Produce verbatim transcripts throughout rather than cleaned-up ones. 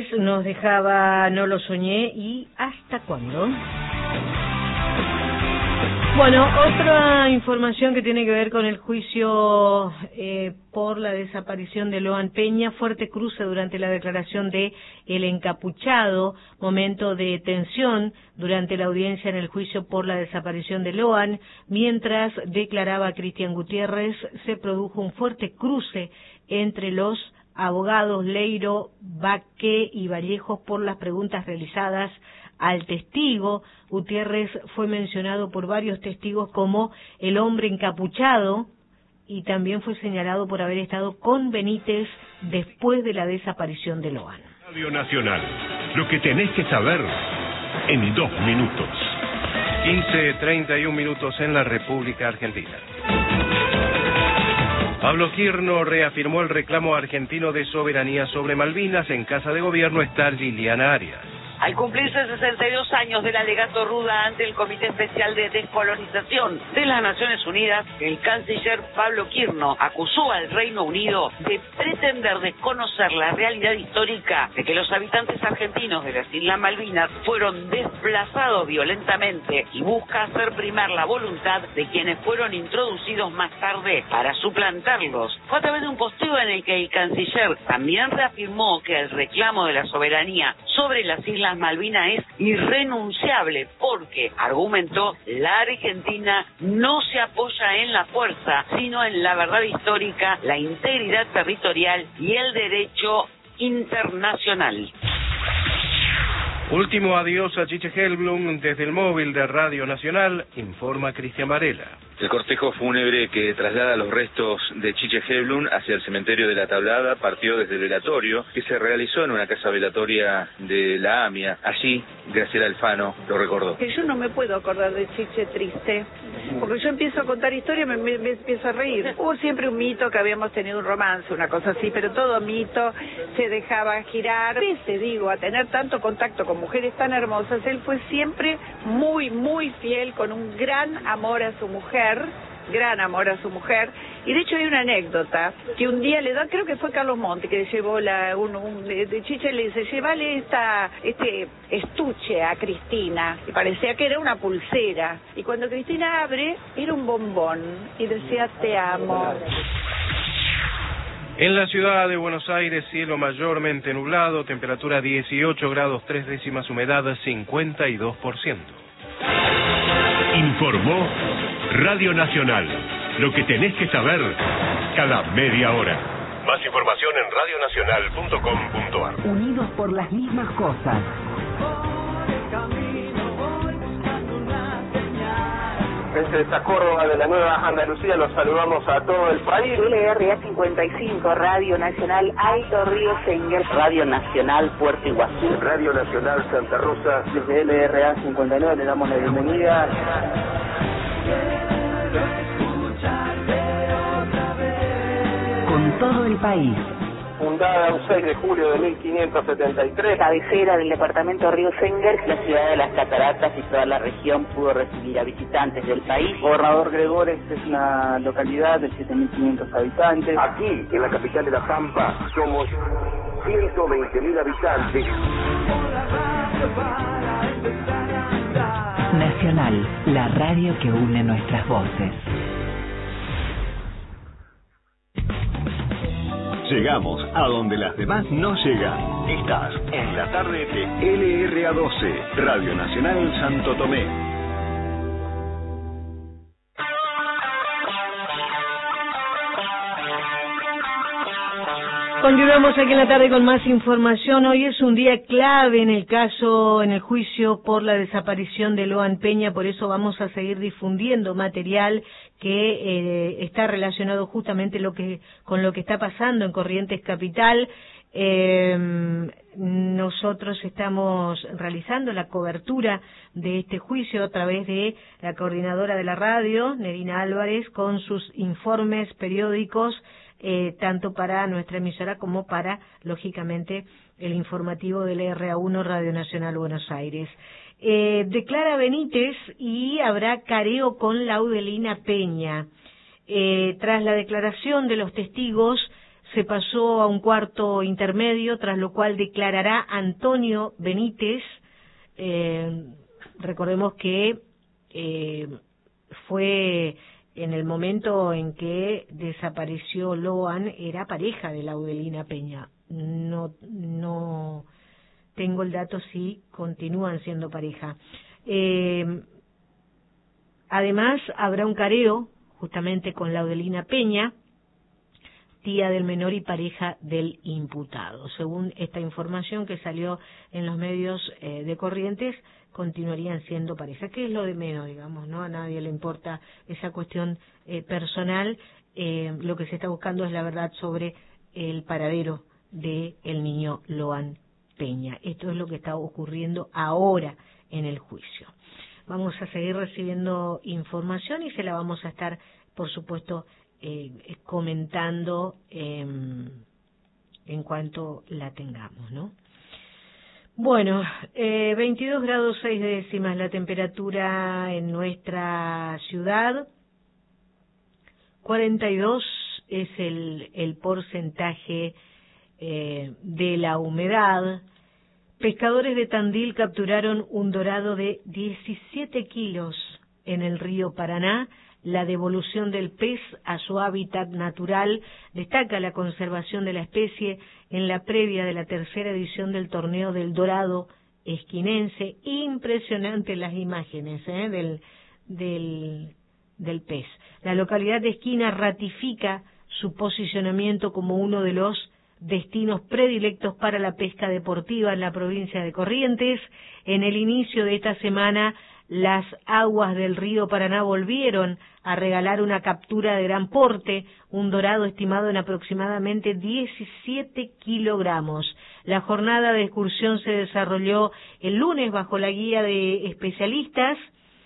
Benítez nos dejaba No lo soñé y ¿hasta cuándo? Bueno, otra información que tiene que ver con el juicio eh, por la desaparición de Loan Peña, fuerte cruce durante la declaración de El Encapuchado, momento de tensión durante la audiencia en el juicio por la desaparición de Loan. Mientras declaraba Cristian Gutiérrez, se produjo un fuerte cruce entre los abogados Leiro, Baque y Vallejos por las preguntas realizadas al testigo. Gutiérrez fue mencionado por varios testigos como el hombre encapuchado y también fue señalado por haber estado con Benítez después de la desaparición de Loan. Radio Nacional, lo que tenés que saber en dos minutos. quince treinta y un minutos en la República Argentina. Pablo Quirno reafirmó el reclamo argentino de soberanía sobre Malvinas. En Casa de Gobierno está Liliana Arias. Al cumplirse sesenta y dos años del alegato Ruda ante el Comité Especial de Descolonización de las Naciones Unidas, el canciller Pablo Quirno acusó al Reino Unido de pretender desconocer la realidad histórica de que los habitantes argentinos de las Islas Malvinas fueron desplazados violentamente y busca hacer primar la voluntad de quienes fueron introducidos más tarde para suplantarlos. Fue a través de un posteo en el que el canciller también reafirmó que el reclamo de la soberanía sobre las Islas Malvinas es irrenunciable porque, argumentó, la Argentina no se apoya en la fuerza, sino en la verdad histórica, la integridad territorial y el derecho internacional. Último adiós a Chiche Hellblum desde el móvil de Radio Nacional, informa Cristian Varela. El cortejo fúnebre que traslada los restos de Chiche Hellblum hacia el cementerio de La Tablada partió desde el velatorio que se realizó en una casa velatoria de la AMIA. Allí, Graciela Alfano lo recordó. Que yo no me puedo acordar de Chiche triste, porque yo empiezo a contar historias y me, me, me empiezo a reír. Hubo siempre un mito que habíamos tenido un romance, una cosa así, pero todo mito se dejaba girar. Pese, digo, a tener tanto contacto con mujeres tan hermosas, él fue siempre muy, muy fiel, con un gran amor a su mujer, gran amor a su mujer, y de hecho hay una anécdota que un día le da, creo que fue Carlos Monti que le llevó la, un, un, de, de Chiche le dice, llévale esta, este estuche a Cristina, y parecía que era una pulsera, y cuando Cristina abre, era un bombón, y decía, te amo. En la ciudad de Buenos Aires, cielo mayormente nublado, temperatura dieciocho grados tres décimas, humedad cincuenta y dos por ciento. Informó Radio Nacional, lo que tenés que saber cada media hora. Más información en radio nacional punto com punto ar. Unidos por las mismas cosas. Desde esta Córdoba de la Nueva Andalucía los saludamos a todo el país. L R A cincuenta y cinco, Radio Nacional Alto Río Senguer, Radio Nacional Puerto Iguazú, Radio Nacional Santa Rosa. Desde L R A cincuenta y nueve le damos la bienvenida. Con todo el país. Fundada un seis de julio de mil quinientos setenta y tres. Cabecera del departamento Río Senguer. La ciudad de las cataratas y toda la región pudo recibir a visitantes del país. Gobernador Gregores es una localidad de siete mil quinientos habitantes. Aquí, en la capital de La Pampa, somos ciento veinte mil habitantes. Nacional, la radio que une nuestras voces. Llegamos a donde las demás no llegan. Estás en la tarde de L R A doce, Radio Nacional Santo Tomé. Continuamos aquí en la tarde con más información. Hoy es un día clave en el caso, en el juicio por la desaparición de Loan Peña, por eso vamos a seguir difundiendo material que eh, está relacionado justamente lo que con lo que está pasando en Corrientes Capital. Eh, nosotros estamos realizando la cobertura de este juicio a través de la coordinadora de la radio, Nerina Álvarez, con sus informes periódicos, eh, tanto para nuestra emisora como para, lógicamente, el informativo del R A uno Radio Nacional Buenos Aires. Eh, declara Benítez y habrá careo con Laudelina Peña. Eh, tras la declaración de los testigos, se pasó a un cuarto intermedio, tras lo cual declarará Antonio Benítez. Eh, recordemos que eh, fue en el momento en que desapareció Loan, era pareja de Laudelina Peña. No, no tengo el dato si continúan siendo pareja. Eh, además, habrá un careo justamente con Laudelina Peña, tía del menor y pareja del imputado. Según esta información que salió en los medios eh, de Corrientes, continuarían siendo pareja. ¿Qué es lo de menos, digamos? ¿No? A nadie le importa esa cuestión eh, personal. Eh, lo que se está buscando es la verdad sobre el paradero del niño Loan Peña. Esto es lo que está ocurriendo ahora en el juicio. Vamos a seguir recibiendo información y se la vamos a estar, por supuesto, eh, comentando eh, en cuanto la tengamos, ¿no? Bueno, eh, veintidós grados seis décimas la temperatura en nuestra ciudad, cuarenta y dos es el, el porcentaje eh, de la humedad. Pescadores de Tandil capturaron un dorado de diecisiete kilos en el río Paraná. La devolución del pez a su hábitat natural destaca la conservación de la especie en la previa de la tercera edición del torneo del dorado esquinense. Impresionante las imágenes ¿eh? del, del, del pez. La localidad de Esquina ratifica su posicionamiento como uno de los destinos predilectos para la pesca deportiva en la provincia de Corrientes. En el inicio de esta semana, las aguas del río Paraná volvieron a regalar una captura de gran porte, un dorado estimado en aproximadamente diecisiete kilogramos. La jornada de excursión se desarrolló el lunes bajo la guía de especialistas,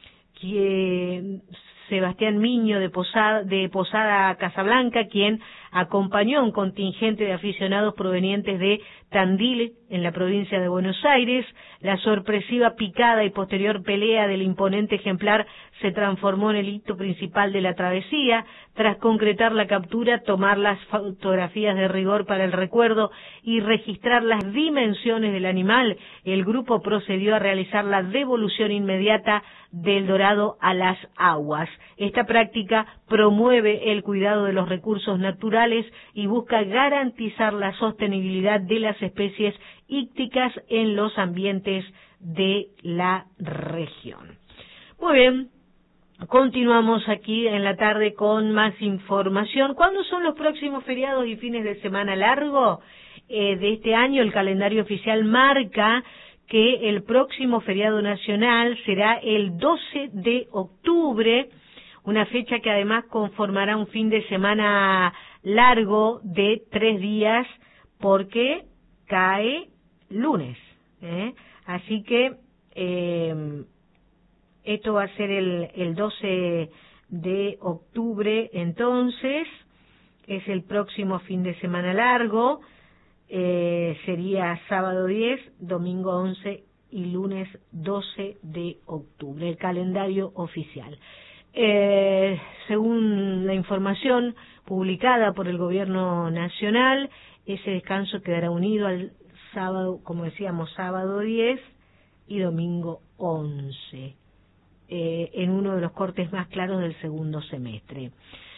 que Sebastián Miño de Posada, de Posada Casablanca, quien acompañó a un contingente de aficionados provenientes de Tandil, en la provincia de Buenos Aires. La sorpresiva picada y posterior pelea del imponente ejemplar se transformó en el hito principal de la travesía. Tras concretar la captura, tomar las fotografías de rigor para el recuerdo y registrar las dimensiones del animal, el grupo procedió a realizar la devolución inmediata del dorado a las aguas. Esta práctica promueve el cuidado de los recursos naturales y busca garantizar la sostenibilidad de las especies ícticas en los ambientes de la región. Muy bien, continuamos aquí en la tarde con más información. ¿Cuándo son los próximos feriados y fines de semana largo eh, de este año? El calendario oficial marca que el próximo feriado nacional será el doce de octubre, una fecha que además conformará un fin de semana largo de tres días porque cae lunes. ¿eh? Así que eh, esto va a ser el, el doce de octubre, entonces es el próximo fin de semana largo. Eh, sería sábado diez, domingo once y lunes doce de octubre, el calendario oficial. Eh, según la información publicada por el Gobierno Nacional, ese descanso quedará unido al sábado, como decíamos, sábado diez y domingo once, eh, en uno de los cortes más claros del segundo semestre.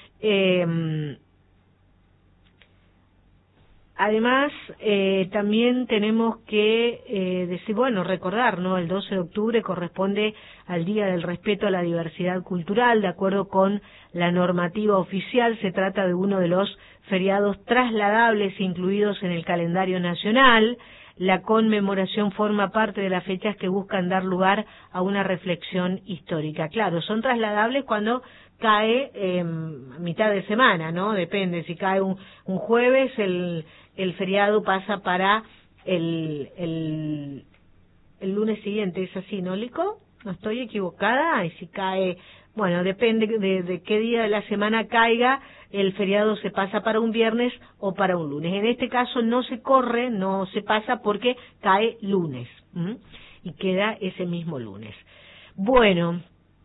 Eh, Además, eh, también tenemos que eh, decir, bueno, recordar, ¿no? El doce de octubre corresponde al Día del Respeto a la Diversidad Cultural. De acuerdo con la normativa oficial, se trata de uno de los feriados trasladables incluidos en el calendario nacional. La conmemoración forma parte de las fechas que buscan dar lugar a una reflexión histórica. Claro, son trasladables cuando cae eh, mitad de semana, ¿no? Depende, si cae un, un jueves, el, el feriado pasa para el, el, el lunes siguiente, ¿es así, no, Lico? ¿No estoy equivocada? Y si cae, bueno, depende de, de qué día de la semana caiga, el feriado se pasa para un viernes o para un lunes. En este caso no se corre, no se pasa porque cae lunes, ¿m? y queda ese mismo lunes. Bueno,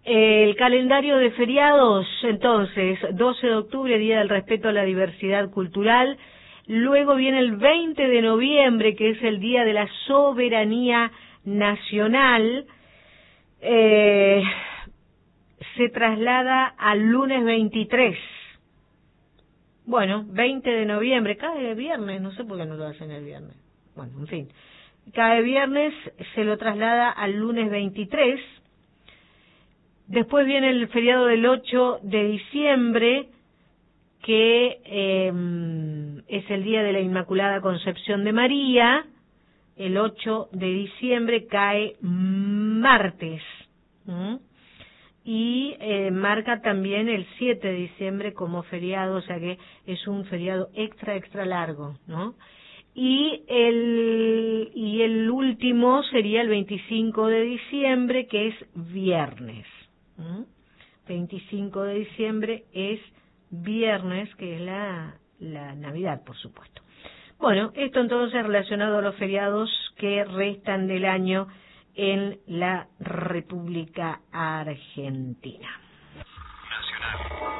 El calendario de feriados, entonces, doce de octubre, Día del Respeto a la Diversidad Cultural. Luego viene el veinte de noviembre, que es el Día de la Soberanía Nacional. Eh, se traslada al lunes veintitrés. Bueno, veinte de noviembre, cae viernes, no sé por qué no lo hacen el viernes. Bueno, en fin, cae viernes, se lo traslada al lunes veintitrés. Después viene el feriado del ocho de diciembre, que eh, es el Día de la Inmaculada Concepción de María. El ocho de diciembre cae martes. ¿Mm? Y eh, marca también el siete de diciembre como feriado, o sea que es un feriado extra, extra largo, ¿no? Y el, y el último sería el veinticinco de diciembre, que es viernes. ¿Mm? veinticinco de diciembre es viernes, que es la, la Navidad, por supuesto. Bueno, esto entonces relacionado a los feriados que restan del año en la República Argentina.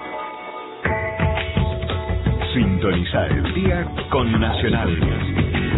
Nacional. Sintonizar el día con Nacional.